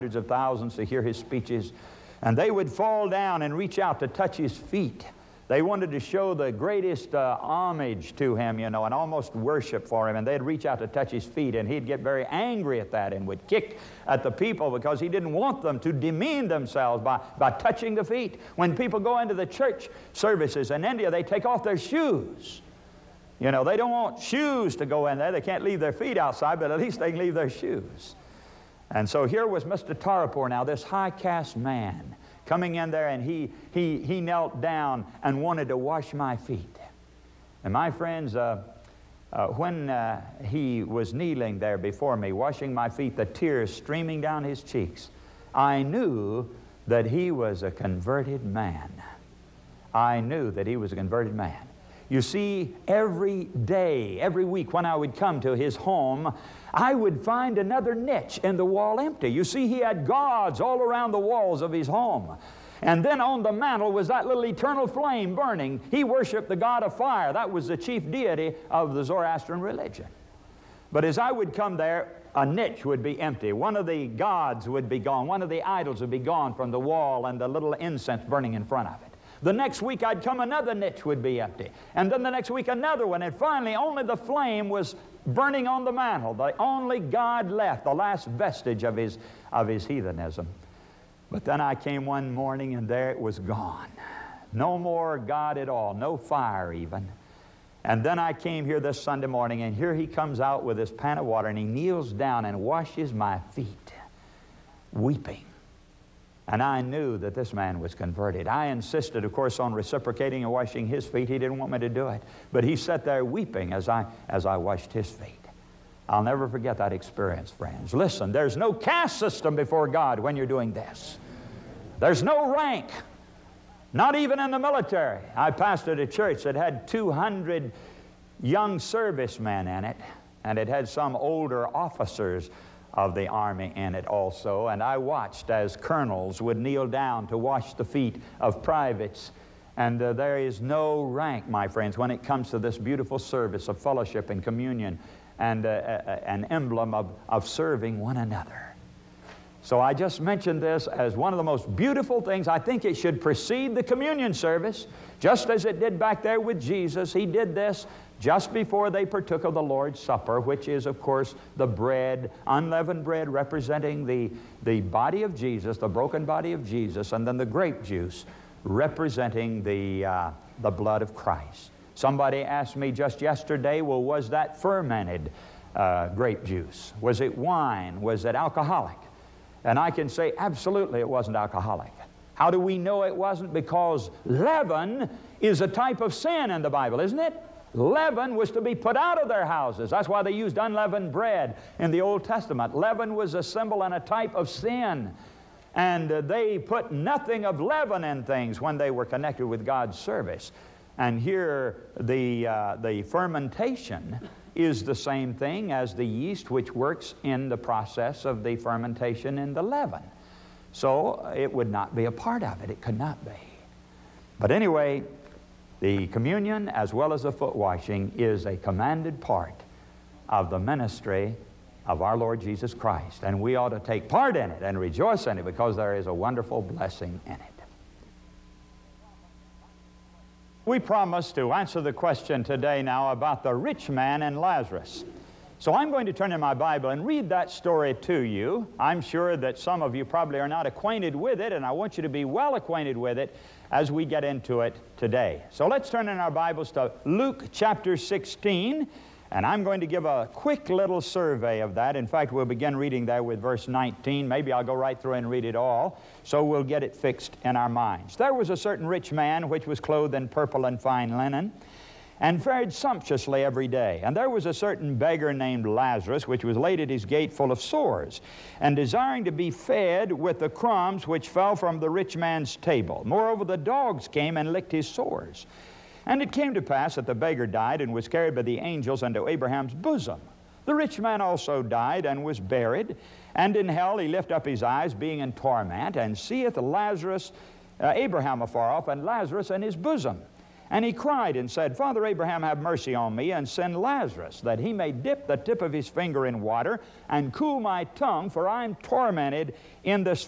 hundreds of thousands to hear his speeches, and they would fall down and reach out to touch his feet. They wanted to show the greatest homage to him, and almost worship for him, and they'd reach out to touch his feet, and he'd get very angry at that and would kick at the people because he didn't want them to demean themselves by touching the feet. When people go into the church services in India, they take off their shoes. They don't want shoes to go in there. They can't leave their feet outside, but at least they can leave their shoes. And so here was Mr. Tarapur now, this high-caste man, coming in there, and he knelt down and wanted to wash my feet. And my friends, when he was kneeling there before me, washing my feet, the tears streaming down his cheeks, I knew that he was a converted man. I knew that he was a converted man. You see, every day, every week when I would come to his home, I would find another niche in the wall empty. You see, he had gods all around the walls of his home. And then on the mantle was that little eternal flame burning. He worshiped the god of fire. That was the chief deity of the Zoroastrian religion. But as I would come there, a niche would be empty. One of the gods would be gone. One of the idols would be gone from the wall and the little incense burning in front of it. The next week I'd come, another niche would be empty. And then the next week another one. And finally only the flame was burning on the mantle. The only God left, the last vestige of his heathenism. But then I came one morning and there it was gone. No more God at all. No fire even. And then I came here this Sunday morning, and here he comes out with his pan of water, and he kneels down and washes my feet, weeping. And I knew that this man was converted. I insisted, of course, on reciprocating and washing his feet. He didn't want me to do it. But he sat there weeping as I washed his feet. I'll never forget that experience, friends. Listen, there's no caste system before God when you're doing this. There's no rank, not even in the military. I pastored a church that had 200 young servicemen in it, and it had some older officers of the Army in it also, and I watched as colonels would kneel down to wash the feet of privates. And there is no rank, my friends, when it comes to this beautiful service of fellowship and communion and an emblem of serving one another. So I just mentioned this as one of the most beautiful things. I think it should precede the communion service, just as it did back there with Jesus. He did this just before they partook of the Lord's Supper, which is, of course, the bread, unleavened bread, representing the body of Jesus, the broken body of Jesus, and then the grape juice, representing the blood of Christ. Somebody asked me just yesterday, well, was that fermented grape juice? Was it wine? Was it alcoholic? And I can say absolutely it wasn't alcoholic. How do we know it wasn't? Because leaven is a type of sin in the Bible, isn't it? Leaven was to be put out of their houses. That's why they used unleavened bread in the Old Testament. Leaven was a symbol and a type of sin. And they put nothing of leaven in things when they were connected with God's service. And here the fermentation is the same thing as the yeast which works in the process of the fermentation in the leaven. So it would not be a part of it. It could not be. But anyway, the communion as well as the foot washing is a commanded part of the ministry of our Lord Jesus Christ. And we ought to take part in it and rejoice in it because there is a wonderful blessing in it. We promised to answer the question today now about the rich man and Lazarus. So I'm going to turn in my Bible and read that story to you. I'm sure that some of you probably are not acquainted with it, and I want you to be well acquainted with it as we get into it today. So let's turn in our Bibles to Luke chapter 16, and I'm going to give a quick little survey of that. In fact, we'll begin reading there with verse 19. Maybe I'll go right through and read it all, so we'll get it fixed in our minds. There was a certain rich man which was clothed in purple and fine linen, and fared sumptuously every day. And there was a certain beggar named Lazarus, which was laid at his gate full of sores, and desiring to be fed with the crumbs which fell from the rich man's table. Moreover, the dogs came and licked his sores. And it came to pass that the beggar died and was carried by the angels unto Abraham's bosom. The rich man also died and was buried, and in hell he lift up his eyes, being in torment, and seeth Abraham afar off, and Lazarus in his bosom. And he cried and said, Father Abraham, have mercy on me, and send Lazarus, that he may dip the tip of his finger in water and cool my tongue, for I am tormented in this